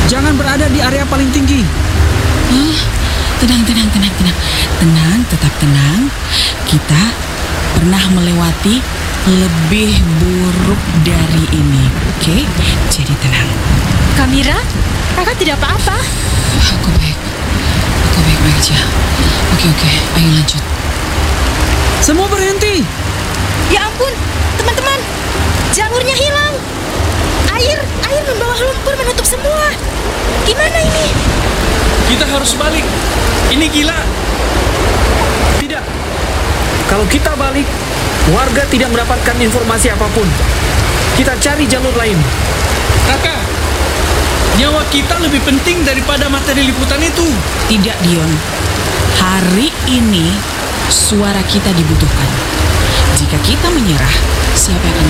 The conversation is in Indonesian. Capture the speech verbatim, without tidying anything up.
Jangan berada di area paling tinggi. Ah, tenang, tenang, tenang, tenang. Tenang, tetap tenang. Kita pernah melewati lebih buruk dari ini. Oke? Jadi tenang. Kamira, kakak tidak apa-apa. Aku baik. Aku baik-baik aja. Oke, oke. Ayo lanjut. Semua berhenti. Ya ampun, teman-teman, jalurnya hilang. Air, air membawa lumpur menutup semua. Gimana ini? Kita harus balik. Ini gila. Tidak. Kalau kita balik, warga tidak mendapatkan informasi apapun. Kita cari jalur lain. Kakak, nyawa kita lebih penting daripada materi liputan itu. Tidak, Dion. Hari ini suara kita dibutuhkan. Jika kita menyerah, siapa yang akan